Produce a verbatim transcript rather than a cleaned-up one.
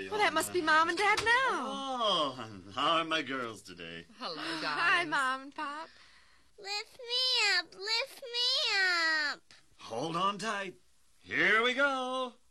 Well, that must be Mom and Dad now. Oh, how are my girls today? Hello, darling. Hi, Mom and Pop. Lift me up, lift me up. Hold on tight. Here we go.